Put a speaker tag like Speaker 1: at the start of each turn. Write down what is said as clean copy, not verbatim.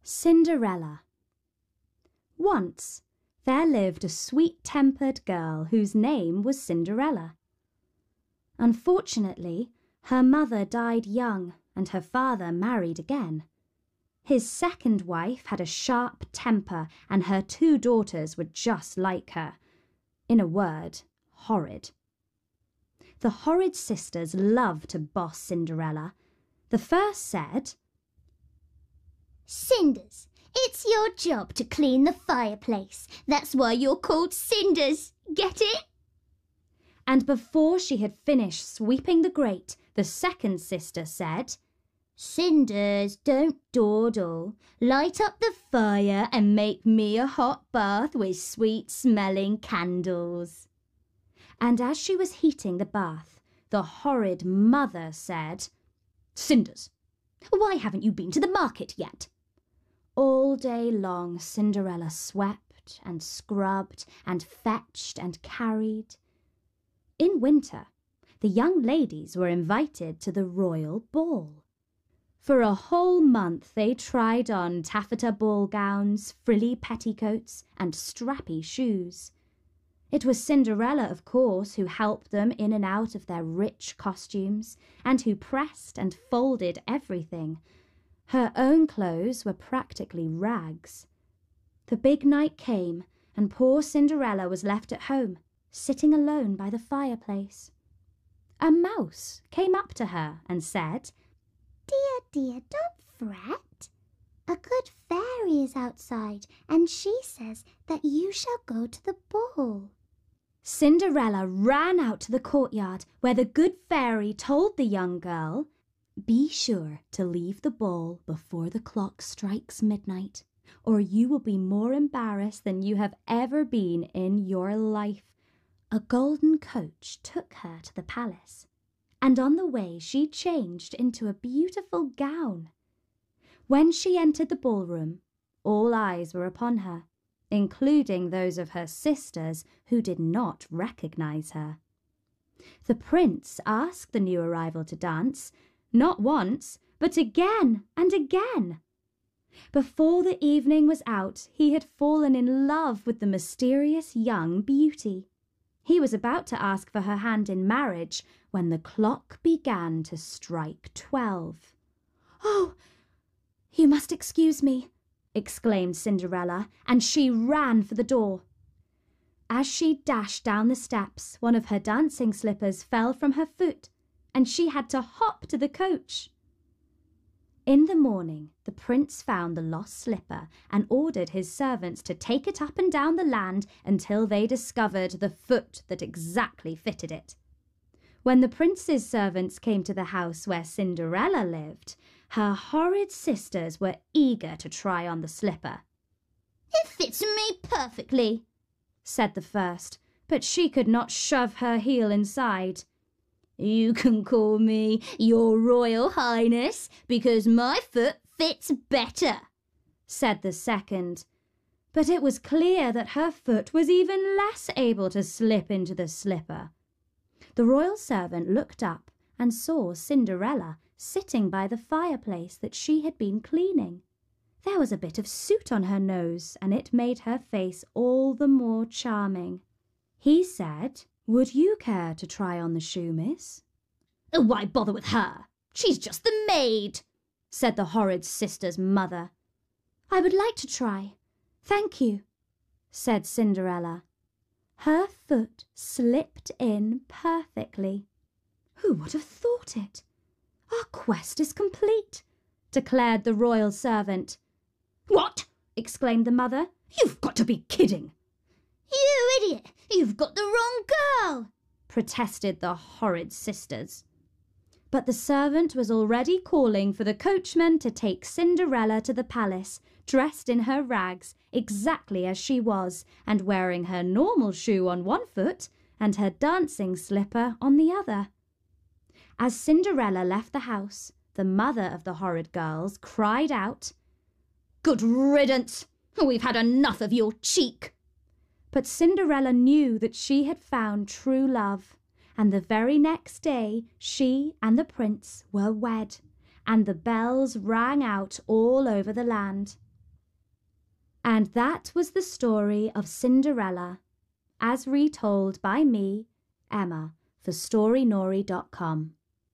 Speaker 1: Cinderella. Once there lived a sweet-tempered girl whose name was Cinderella. Unfortunately, her mother died young and her father married again. His second wife had a sharp temper and her 2 daughters were just like her. In a word, horrid. The horrid sisters loved to boss Cinderella. The first said,
Speaker 2: "Cinders, it's your job to clean the fireplace. That's why you're called Cinders. Get it?"
Speaker 1: And before she had finished sweeping the grate, the second sister said,
Speaker 2: "Cinders, don't dawdle. Light up the fire and make me a hot bath with sweet-smelling candles."
Speaker 1: And as she was heating the bath, the horrid mother said,
Speaker 2: "Cinders, why haven't you been to the market yet?"
Speaker 1: All day long Cinderella swept and scrubbed and fetched and carried. In winter, the young ladies were invited to the royal ball. For a whole month they tried on taffeta ball gowns, frilly petticoats, and strappy shoes. It was Cinderella, of course, who helped them in and out of their rich costumes, and who pressed and folded everything. Her own clothes were practically rags. The big night came, and poor Cinderella was left at home, sitting alone by the fireplace. A mouse came up to her and said,
Speaker 2: "Dear, dear, don't fret. A good fairy is outside, and she says that you shall go to the ball."
Speaker 1: Cinderella ran out to the courtyard, where the good fairy told the young girl, "Be sure to leave the ball before the clock strikes midnight, or you will be more embarrassed than you have ever been in your life." A golden coach took her to the palace, and on the way she changed into a beautiful gown. When she entered the ballroom, all eyes were upon her, including those of her sisters who did not recognize her. The prince asked the new arrival to dance, not once, but again and again. Before the evening was out, he had fallen in love with the mysterious young beauty. He was about to ask for her hand in marriage when the clock began to strike 12. "Oh, you must excuse me," exclaimed Cinderella, and she ran for the door. As she dashed down the steps, one of her dancing slippers fell from her foot, and she had to hop to the coach. In the morning, the prince found the lost slipper and ordered his servants to take it up and down the land until they discovered the foot that exactly fitted it. When the prince's servants came to the house where Cinderella lived, her horrid sisters were eager to try on the slipper.
Speaker 2: "It fits me perfectly,"
Speaker 1: said the first, but she could not shove her heel inside.
Speaker 2: "You can call me your Royal Highness because my foot fits better,"
Speaker 1: said the second. But it was clear that her foot was even less able to slip into the slipper. The royal servant looked up and saw Cinderella sitting by the fireplace that she had been cleaning. There was a bit of soot on her nose, and it made her face all the more charming. He said, "Would you care to try on the shoe, miss?"
Speaker 2: "Why bother with her? She's just the maid,"
Speaker 1: said the horrid sister's mother. "I would like to try. Thank you," said Cinderella. Her foot slipped in perfectly. "Who would have thought it? Our quest is complete," declared the royal servant.
Speaker 2: "What?"
Speaker 1: exclaimed the mother.
Speaker 2: "You've got to be kidding." "You idiot! You've got the wrong girl!"
Speaker 1: protested the horrid sisters. But the servant was already calling for the coachman to take Cinderella to the palace, dressed in her rags, exactly as she was, and wearing her normal shoe on one foot and her dancing slipper on the other. As Cinderella left the house, the mother of the horrid girls cried out,
Speaker 2: "Good riddance! We've had enough of your cheek!"
Speaker 1: But Cinderella knew that she had found true love, and the very next day she and the prince were wed, and the bells rang out all over the land. And that was the story of Cinderella, as retold by me, Emma, for StoryNori.com.